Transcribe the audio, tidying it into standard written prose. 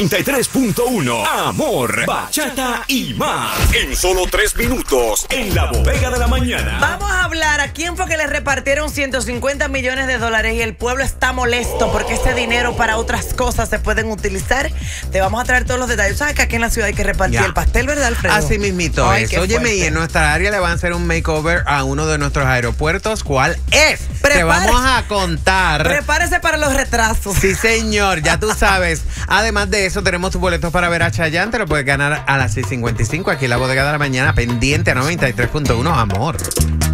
93.1 Amor, bachata y más. En solo 3 minutos, en la bodega de la mañana. Vamos a hablar a quién fue que le repartieron 150 millones de dólares y el pueblo está molesto porque este dinero para otras cosas se pueden utilizar. Te vamos a traer todos los detalles. ¿Sabes que aquí en la ciudad hay que repartir el pastel, verdad, Alfredo? Así mismito Ay, es. Óyeme, y en nuestra área le van a hacer un makeover a uno de nuestros aeropuertos. ¿Cuál es? Te vamos a contar. Prepárese para los retrasos. Sí, señor, ya tú sabes. Además de eso, tenemos tus boletos para ver a Chayanne. Te lo puedes ganar a las 6:55 aquí en la bodega de la mañana, pendiente a 93.1 Amor.